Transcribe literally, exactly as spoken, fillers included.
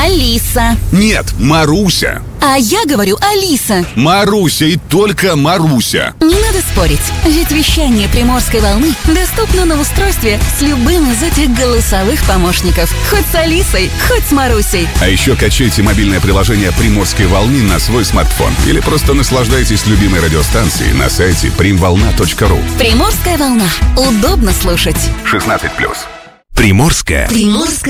Алиса. Нет, Маруся. А я говорю Алиса. Маруся и только Маруся. Не надо спорить, ведь вещание Приморской волны доступно на устройстве с любым из этих голосовых помощников. Хоть с Алисой, хоть с Марусей. А еще качайте мобильное приложение Приморской волны на свой смартфон. Или просто наслаждайтесь любимой радиостанцией на сайте примволна точка ру. Приморская волна. Удобно слушать. шестнадцать плюс. Приморская. Приморская.